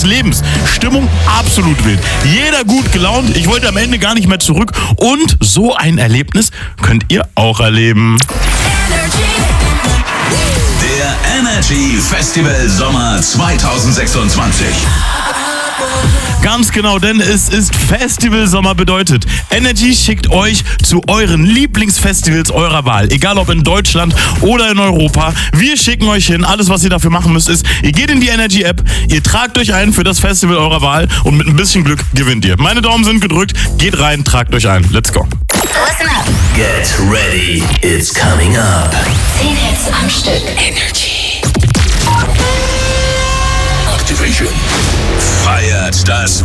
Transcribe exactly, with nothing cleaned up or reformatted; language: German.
Lebens. Stimmung absolut wild. Jeder gut gelaunt. Ich wollte am Ende gar nicht mehr zurück. Und so ein Erlebnis könnt ihr auch erleben. Der Energy Festival Sommer zwanzig sechsundzwanzig. Ganz genau, denn es ist Festival Sommer bedeutet. Energy schickt euch zu euren Lieblingsfestivals eurer Wahl. Egal ob in Deutschland oder in Europa. Wir schicken euch hin. Alles, was ihr dafür machen müsst, ist, ihr geht in die Energy App, ihr tragt euch ein für das Festival eurer Wahl und mit ein bisschen Glück gewinnt ihr. Meine Daumen sind gedrückt. Geht rein, tragt euch ein. Let's go. Listen up. Get ready, it's coming up. Zehn Hits am Stück. Energy. Activation. Feiert das